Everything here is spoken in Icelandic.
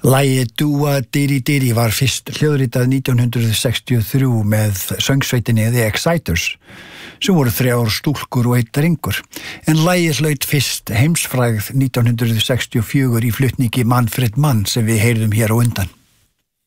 Lagið Dúa Diri Diri var fyrst hljóðritað 1963 með söngsveitinni The Exciters, sem voru 3 stúlkur og 1 drengur. En lagið hlaut fyrst heimsfrægð 1964 í flutningi Manfred Mann sem við heyrðum hér á undan.